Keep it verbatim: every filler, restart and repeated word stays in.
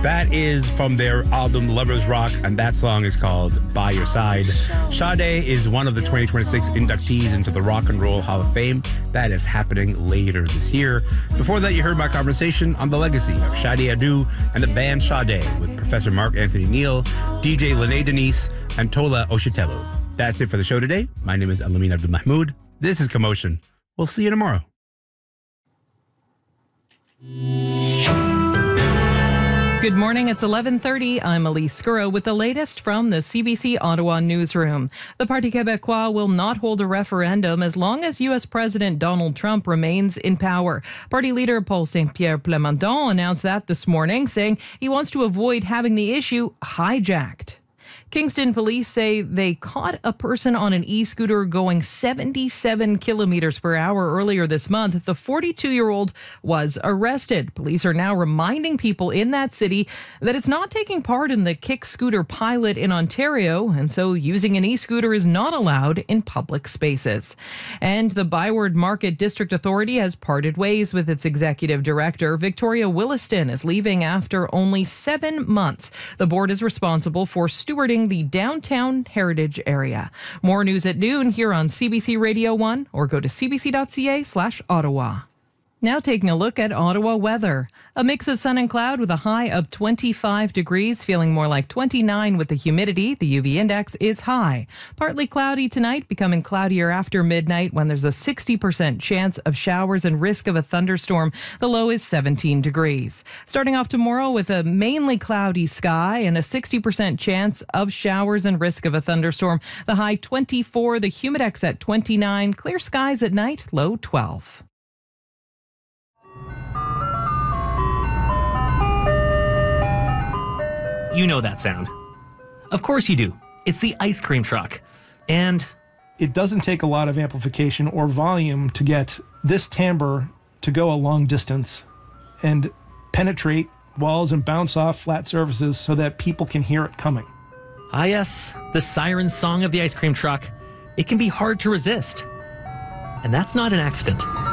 That is from their album Lovers Rock, and that song is called By Your Side. Sade is one of the twenty twenty-six inductees into the Rock and Roll Hall of Fame. That is happening later this year. Before that, you heard my conversation on the legacy of Shadi Adu and the band Sade with Professor Mark Anthony Neal, D J Lene Denise, and Tola Oshitelo. That's it for the show today. My name is Alamin Abdul Mahmoud. This is Commotion. We'll see you tomorrow. Good morning. It's eleven thirty. I'm Elise Scurro with the latest from the C B C Ottawa newsroom. The Parti Québécois will not hold a referendum as long as U S President Donald Trump remains in power. Party leader Paul Saint-Pierre Plamondon announced that this morning, saying he wants to avoid having the issue hijacked. Kingston police say they caught a person on an e-scooter going seventy-seven kilometers per hour earlier this month. The forty-two-year-old was arrested. Police are now reminding people in that city that it's not taking part in the Kick Scooter pilot in Ontario, and so using an e-scooter is not allowed in public spaces. And the Byward Market District Authority has parted ways with its executive director. Victoria Williston is leaving after only seven months. The board is responsible for stewarding the downtown heritage area. More news at noon here on C B C Radio one or go to cbc.ca slash Ottawa. Now taking a look at Ottawa weather. A mix of sun and cloud with a high of twenty-five degrees, feeling more like twenty-nine with the humidity. The U V index is high. Partly cloudy tonight, becoming cloudier after midnight when there's a sixty percent chance of showers and risk of a thunderstorm. The low is seventeen degrees. Starting off tomorrow with a mainly cloudy sky and a sixty percent chance of showers and risk of a thunderstorm. The high twenty-four, the humidex at twenty-nine, clear skies at night, low twelve. You know that sound. Of course you do. It's the ice cream truck. And it doesn't take a lot of amplification or volume to get this timbre to go a long distance and penetrate walls and bounce off flat surfaces so that people can hear it coming. Ah yes, the siren song of the ice cream truck. It can be hard to resist. And that's not an accident.